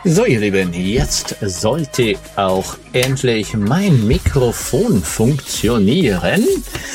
So, ihr Lieben, jetzt sollte auch endlich mein Mikrofon funktionieren.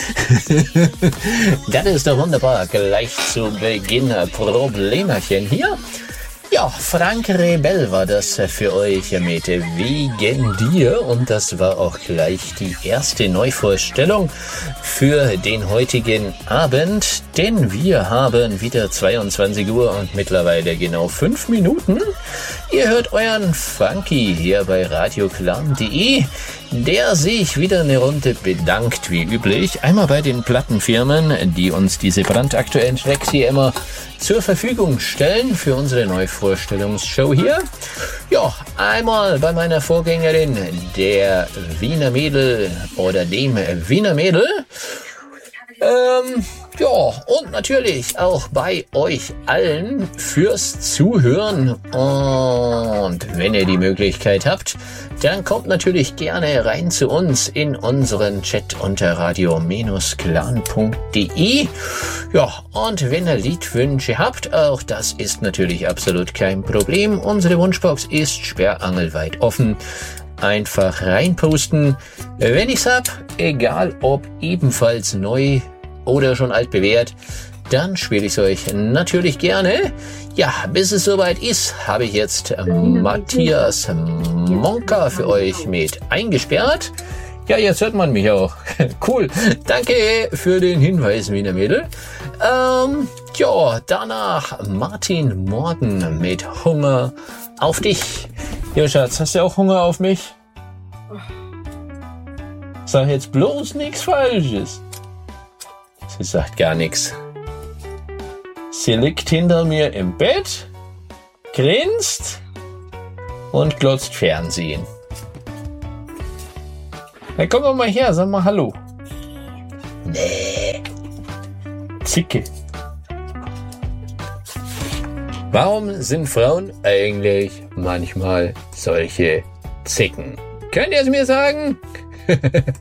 Das ist doch wunderbar. Gleich zu Beginn Problemerchen hier. Ja, Frank Rebell war das für euch mit Wegen dir und das war auch gleich die erste Neuvorstellung für den heutigen Abend, denn wir haben wieder 22 Uhr und mittlerweile genau 5 Minuten. Ihr hört euren Frankie hier bei radioklan.de, der sich wieder eine Runde bedankt, wie üblich. Einmal bei den Plattenfirmen, die uns diese brandaktuellen Tracks hier immer zur Verfügung stellen für unsere Neuvorstellungsshow hier. Ja, einmal bei meiner Vorgängerin, der Wiener Mädel oder dem Wiener Mädel. Ja, und natürlich auch bei euch allen fürs Zuhören. Und wenn ihr die Möglichkeit habt, dann kommt natürlich gerne rein zu uns in unseren Chat unter radio-clan.de. Ja, und wenn ihr Liedwünsche habt, auch das ist natürlich absolut kein Problem. Unsere Wunschbox ist sperrangelweit offen. Einfach reinposten, wenn ich's hab, egal ob ebenfalls neu oder schon altbewährt, dann spiele ich's euch natürlich gerne. Ja, bis es soweit ist, habe ich jetzt Matthias Monka für euch mit eingesperrt. Ja, jetzt hört man mich auch. Cool. Danke für den Hinweis, Wiener Mädel. Ja, danach Martin Morgen mit Hunger auf dich. Jo, Schatz, hast du auch Hunger auf mich? Sag jetzt bloß nichts Falsches. Sie sagt gar nichts. Sie liegt hinter mir im Bett, grinst und glotzt Fernsehen. Na, komm doch mal her, sag mal Hallo. Nee. Zicke. Warum sind Frauen eigentlich manchmal solche Zicken? Könnt ihr es mir sagen?